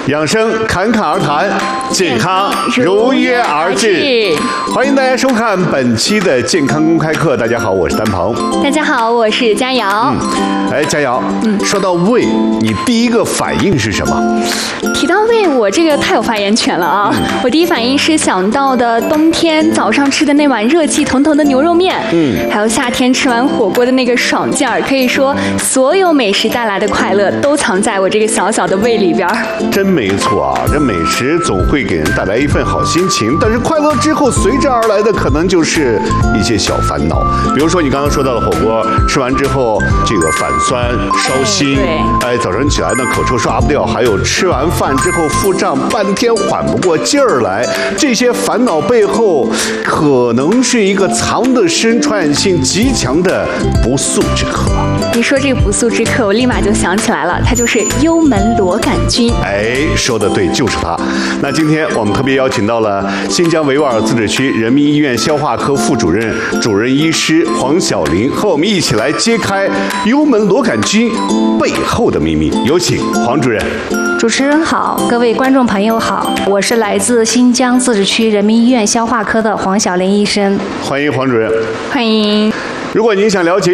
养生侃侃而谈，健康如约而至。欢迎大家收看本期的健康公开课。大家好，我是丹鹏。 大家好，我是佳瑶。 佳瑶，说到胃，你第一个反应是什么？ 提到胃，我这个太有发言权了啊！我第一反应是想到的冬天早上吃的那碗热气腾腾的牛肉面，还有夏天吃完火锅的那个爽劲儿。可以说，所有美食带来的快乐都藏在我这个小小的胃里边。 真没错啊，这美食总会给人带来一份好心情，但是快乐之后随之而来的可能就是一些小烦恼，比如说你刚刚说到的火锅，吃完之后这个反酸烧心，早上起来呢口臭刷不掉，还有吃完饭之后腹胀半天缓不过劲儿来，这些烦恼背后可能是一个藏得深、传染性极强的不速之客。 你说这个不速之客，我立马就想起来了，它就是幽门螺杆菌。 说得对，就是它。那今天我们特别邀请到了新疆维吾尔自治区人民医院消化科副主任、主任医师黄晓玲，和我们一起来揭开幽门螺杆菌背后的秘密。有请黄主任。 主持人好，各位观众朋友好，我是来自新疆自治区人民医院消化科的黄晓玲医生。 欢迎黄主任。 欢迎。 如果您想了解